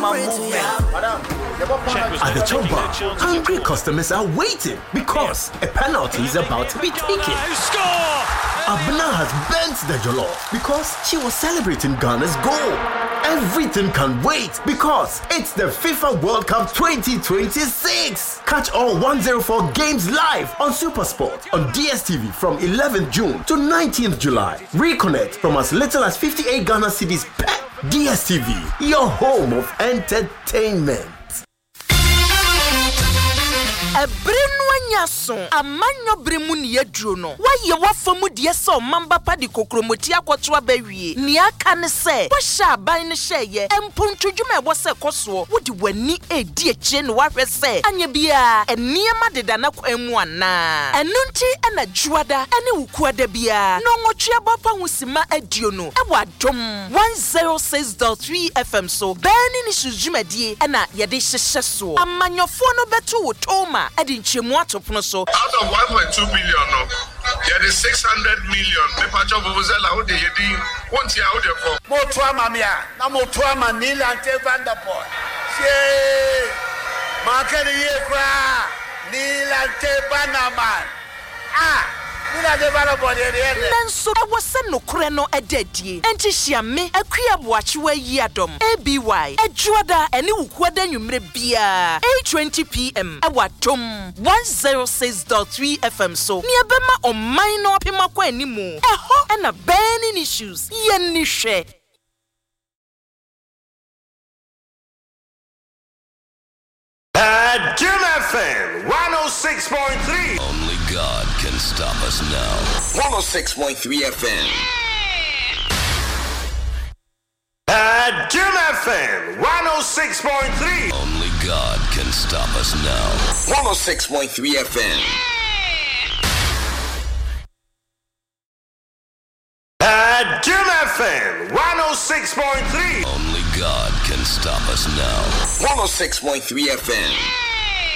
At the Chop Bar, hungry customers are waiting because a penalty is about to be taken. Abna has bent the jollof because she was celebrating Ghana's goal. Everything can wait because it's the FIFA World Cup 2026. Catch all 104 games live on SuperSport on DSTV from 11th June to 19th July. Reconnect from as little as 58 Ghana cedis per DSTV, your home of entertainment. Yaso amanyo bremu ni yedru no waye wafamu de se omamba pa de kokromoti akwoto abawie ni aka ne se wo sha ban ne hyeye empuntudwuma ebo se koso wo de wani edi akire ne wahwe se anya bia eniema deda na kwanu ana enunti na juada ene wukuada bia no nwotwe bapa husima adio no ewa adom 106.3 FM so bani ni sujumadi na yede hyehye so amanyofo no betu wo toma edi nchemu ato so out of 1.2 billion no there is 600 million me pacho vuvuzela how dey yedi want ya how dey for motoa mamia na motoa manila ante vanderpool she market ye kra nilante banaman Nanso awose nokure no edadie enti hyiame akua boachewa yi adom ABY adwoada ene wukuada nwumre bia 8:20 PM awadom 106.3 FM so ni ebema oman no apema kwa animu eho na burning issues yenni hwe Jim FM 106.3. Only God can stop us now. 106.3 FM. Jim FM 106.3. Only God can stop us now. 106.3 FM. Jim FM 106.3. Only God can stop us now. 106.3 FM.